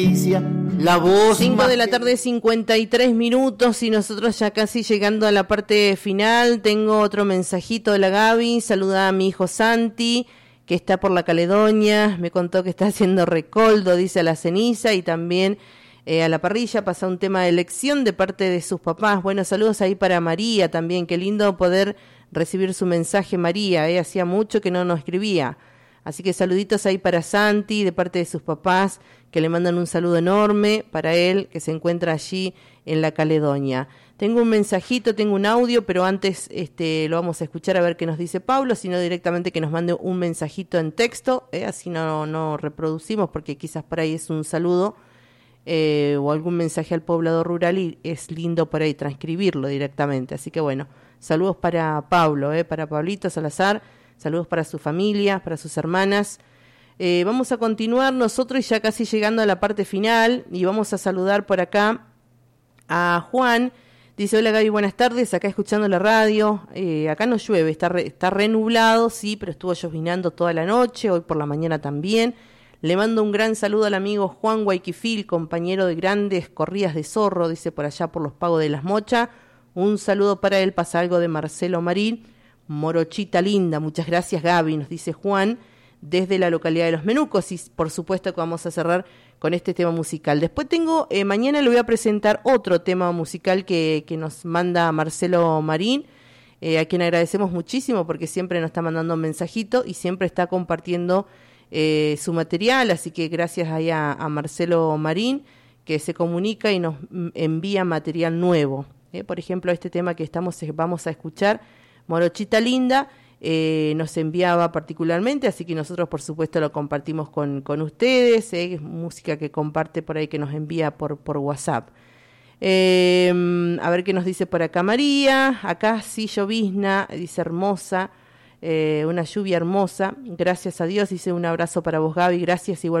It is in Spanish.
La voz 5 de la tarde, 53 minutos, y nosotros ya casi llegando a la parte final. Tengo otro mensajito de la Gaby. Saluda a mi hijo Santi, que está por la Caledonia. Me contó que está haciendo recoldo, dice, a la ceniza y también a la parrilla. Pasa un tema de elección de parte de sus papás. Bueno, saludos ahí para María también. Qué lindo poder recibir su mensaje, María. Hacía mucho que no nos escribía. Así que saluditos ahí para Santi, de parte de sus papás, que le mandan un saludo enorme para él, que se encuentra allí en la Caledonia. Tengo un mensajito, tengo un audio, pero antes lo vamos a escuchar a ver qué nos dice Pablo, sino directamente que nos mande un mensajito en texto, así no reproducimos, porque quizás por ahí es un saludo o algún mensaje al poblador rural y es lindo por ahí transcribirlo directamente. Así que bueno, saludos para Pablo, para Pablito Salazar. Saludos para su familia, para sus hermanas. Vamos a continuar nosotros ya casi llegando a la parte final y vamos a saludar por acá a Juan. Dice, hola Gaby, buenas tardes, acá escuchando la radio. Acá no llueve, está re nublado, sí, pero estuvo llovinando toda la noche, hoy por la mañana también. Le mando un gran saludo al amigo Juan Guayquifil, compañero de grandes corridas de zorro, dice por allá por los Pagos de las Mochas. Un saludo para él, pasa algo de Marcelo Marín. Morochita linda, muchas gracias Gaby, nos dice Juan, desde la localidad de Los Menucos, y por supuesto que vamos a cerrar con este tema musical. Después mañana le voy a presentar otro tema musical que nos manda Marcelo Marín, a quien agradecemos muchísimo porque siempre nos está mandando un mensajito y siempre está compartiendo su material, así que gracias ahí a Marcelo Marín, que se comunica y nos envía material nuevo. Por ejemplo, este tema que vamos a escuchar, Morochita linda, nos enviaba particularmente, así que nosotros por supuesto lo compartimos con ustedes, es música que comparte por ahí, que nos envía por WhatsApp. A ver qué nos dice por acá María. Acá sí llovizna, dice hermosa, una lluvia hermosa, gracias a Dios, dice un abrazo para vos Gaby, gracias igual.